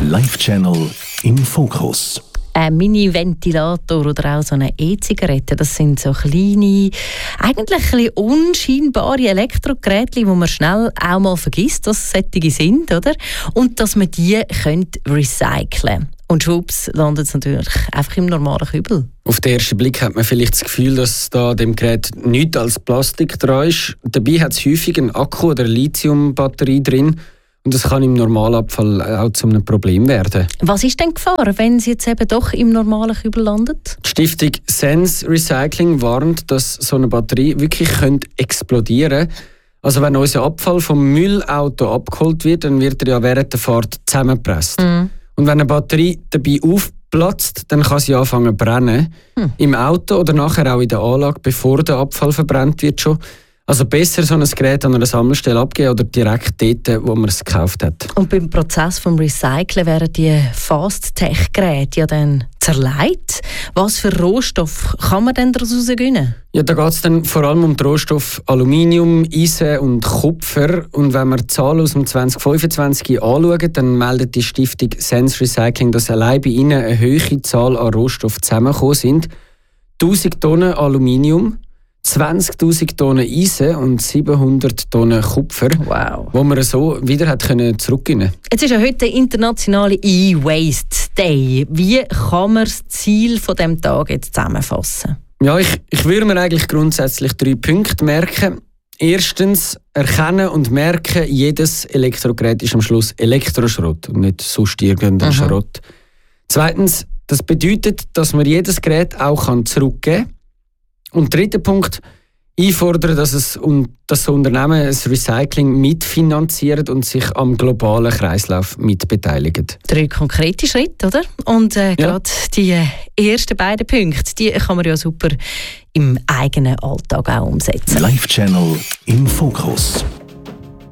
Live-Channel im Fokus. Ein Mini-Ventilator oder auch so eine E-Zigarette, das sind so kleine, eigentlich ein bisschen unscheinbare Elektrogeräte, die man schnell auch mal vergisst, dass es solche sind, oder? Und dass man die recyceln könnte. Und schwupps landet es natürlich einfach im normalen Kübel. Auf den ersten Blick hat man vielleicht das Gefühl, dass da an dem Gerät nichts als Plastik dran ist. Dabei hat es häufig einen Akku oder eine Lithiumbatterie drin. Und das kann im Normalabfall auch zu einem Problem werden. Was ist denn die Gefahr, wenn sie jetzt eben doch im normalen Kübel landet? Die Stiftung Sense Recycling warnt, dass so eine Batterie wirklich explodieren könnte. Also wenn unser Abfall vom Müllauto abgeholt wird, dann wird er ja während der Fahrt zusammengepresst. Und wenn eine Batterie dabei aufplatzt, dann kann sie anfangen zu brennen. Im Auto oder nachher auch in der Anlage, bevor der Abfall verbrannt wird schon. Also besser so ein Gerät an einer Sammelstelle abgeben oder direkt dort, wo man es gekauft hat. Und beim Prozess des Recyceln werden die Fast-Tech-Geräte ja dann zerlegt. Was für Rohstoff kann man denn daraus gewinnen? Ja, da geht es dann vor allem um die Rohstoffe Aluminium, Eisen und Kupfer. Und wenn wir die Zahlen aus dem 2025 anschauen, dann meldet die Stiftung Sense Recycling, dass allein bei ihnen eine hohe Zahl an Rohstoffen zusammengekommen sind. 1000 Tonnen Aluminium, 20'000 Tonnen Eisen und 700 Tonnen Kupfer, wo man so wieder zurückgewinnen konnte. Jetzt ist ja heute der internationale E-Waste Day. Wie kann man das Ziel von diesem Tag jetzt zusammenfassen? Ja, ich würde mir eigentlich grundsätzlich 3 Punkte merken. Erstens, erkennen und merken, jedes Elektrogerät ist am Schluss Elektroschrott und nicht sonst irgendein Schrott. Zweitens, das bedeutet, dass man jedes Gerät auch zurückgeben kann. Und 3. Punkt, einfordern, dass das Unternehmen ein Recycling mitfinanziert und sich am globalen Kreislauf mitbeteiligt. 3 konkrete Schritte, oder? Und gerade die ersten beiden Punkte, die kann man ja super im eigenen Alltag auch umsetzen. Live-Channel im Fokus.